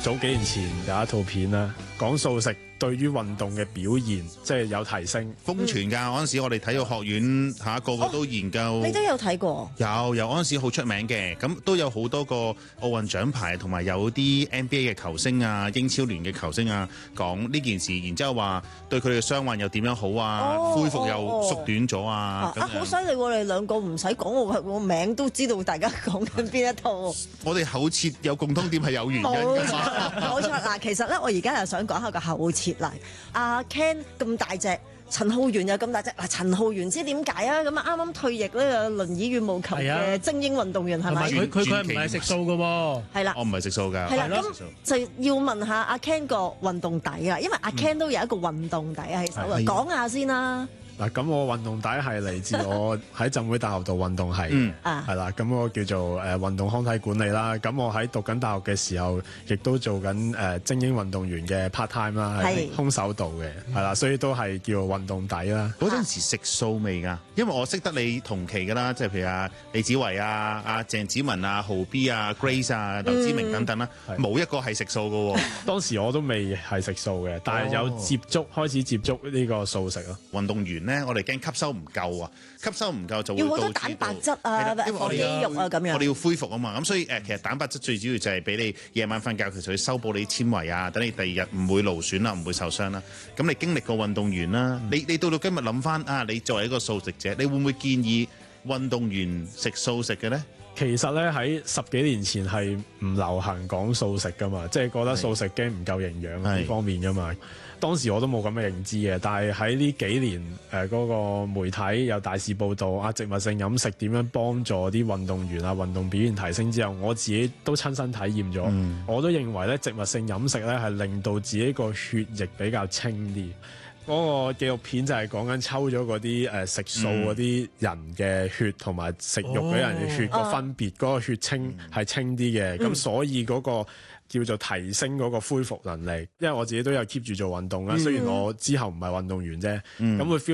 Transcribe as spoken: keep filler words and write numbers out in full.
早幾年前有一套片啦，講素食對於運動嘅表現即係有提升， 瘋傳㗎。嗰陣時我哋體育學院嚇個個都研究， 哦、你都有睇過？ 有有嗰陣時好出名嘅，咁都有好多個奧運獎牌，同埋有啲 N B A 嘅球星啊、英超聯嘅球星啊講呢件事，然之後話對佢哋嘅傷患又點樣好啊， 哦、 恢復又縮短咗啊。 啊，好犀利喎！你兩個唔使講我個名都知道大家講緊邊一套。 我哋後設有共通點係有原因㗎嘛。 冇錯嗱，其實咧，我而家又想講下個後設啦。阿 Ken 咁大隻，陳浩源又咁大隻。嗱，陳浩源知點解啊？咁啊，啱啱退役呢個輪椅羽毛球嘅精英運動員係咪？ 佢佢佢唔係食素㗎喎。 係啦， 我唔係食素㗎。 係啦，咁就要問下阿 Ken 個運動底啦，因為阿 Ken 都有一個運動底喺手啊，講下先啦。 嗱，咁我運動底係嚟自我喺浸會大學度運動系， 嗯係啦，咁我叫做誒運動康體管理啦。咁我喺讀緊大學嘅時候，亦都做緊誒精英運動員嘅 part time 啦，喺空手道嘅，係啦，所以都係叫運動底啦。 嗰陣時食素未㗎？因為我識得你同期㗎啦，即係譬如啊李子維啊、阿鄭子文啊、豪 B 啊、Grace 啊、劉之明等等啦，冇一個係食素㗎喎。 當時我都未係食素嘅，但係有接觸開始接觸呢個素食咯。 運動員咧，我哋驚吸收唔夠啊，吸收唔夠就會要好多蛋白質啊， 因為我哋肌肉啊咁樣。 我哋要恢復啊嘛，咁所以誒，其實蛋白質最主要就係俾你夜晚瞓覺，其實去修補你纖維啊，等你第二日唔會勞損啦，唔會受傷啦。咁你經歷過運動員啦，你你到到今日諗翻啊，你作為一個素食者，你會唔會建議運動員食素食嘅咧？ 其實咧喺十幾年前係唔流行講素食噶嘛，即係覺得素食驚唔夠營養呢方面噶嘛。當時我都冇咁嘅認知嘅，但係喺呢幾年誒嗰、呃嗰個媒體有大肆報導啊，植物性飲食點樣幫助啲運動員啊運動表現提升之後，我自己都親身體驗咗，嗯、我都認為咧植物性飲食咧係令到自己個血液比較清啲。嗰個紀錄片就係講緊抽咗嗰啲誒食素嗰啲人嘅血同埋食肉嗰啲人嘅血個分別，嗰、哦、個血清係清啲嘅，咁、嗯、所以嗰個叫做提升嗰個恢復能力。因為我自己都有 keep 住做運動啦，嗯、雖然我之後唔係運動員啫，咁、嗯、會 feel